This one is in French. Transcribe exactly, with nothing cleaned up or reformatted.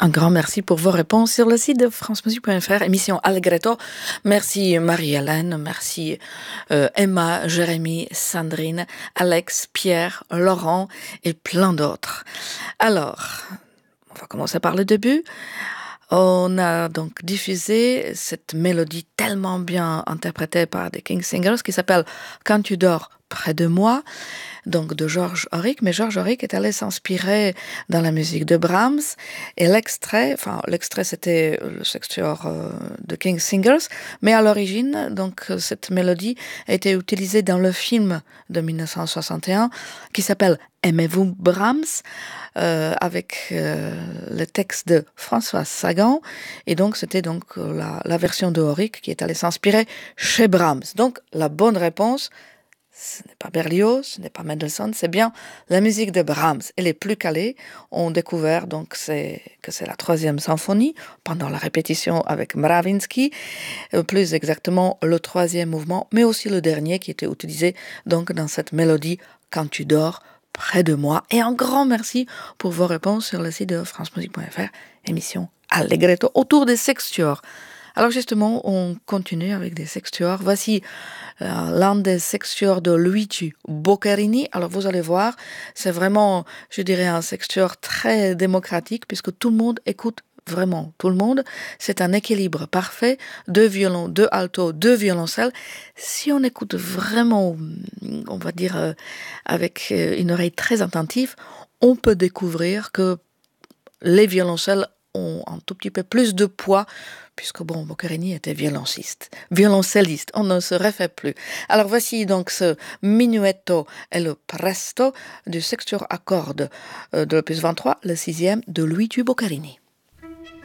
Un grand merci pour vos réponses sur le site de france musique point f r, émission Allegretto. Merci Marie-Hélène, merci euh, Emma, Jérémy, Sandrine, Alex, Pierre, Laurent et plein d'autres. Alors, on va commencer par le début. On a donc diffusé cette mélodie tellement bien interprétée par des King Singers qui s'appelle Quand tu dors près de moi, donc de Georges Auric, mais Georges Auric est allé s'inspirer dans la musique de Brahms, et l'extrait, enfin l'extrait c'était le sextuor euh, de King Singers, mais à l'origine, donc cette mélodie a été utilisée dans le film de dix-neuf cent soixante et un qui s'appelle Aimez-vous Brahms, euh, avec euh, le texte de François Sagan, et donc c'était donc la, la version de Auric qui est allée s'inspirer chez Brahms. Donc la bonne réponse, ce n'est pas Berlioz, ce n'est pas Mendelssohn, c'est bien la musique de Brahms. Et les plus calés ont découvert donc c'est, que c'est la troisième symphonie, pendant la répétition avec Mravinsky, euh, plus exactement le troisième mouvement, mais aussi le dernier qui était utilisé donc dans cette mélodie Quand tu dors près de moi. Et un grand merci pour vos réponses sur le site de france musique point f r, émission Allegretto, autour des sextuors. Alors justement, on continue avec des sextuors. Voici euh, l'un des sextuors de Luigi Boccherini. Alors vous allez voir, c'est vraiment, je dirais, un sextuor très démocratique puisque tout le monde écoute vraiment, tout le monde. C'est un équilibre parfait, deux violons, deux altos, deux violoncelles. Si on écoute vraiment, on va dire, euh, avec une oreille très attentive, on peut découvrir que les violoncelles ont un tout petit peu plus de poids, puisque bon, Boccherini était violonciste, violoncelliste, on ne se refait plus. Alors voici donc ce minuetto et le presto du sextuor à cordes de l'opus vingt-trois, le sixième de Luigi Boccherini.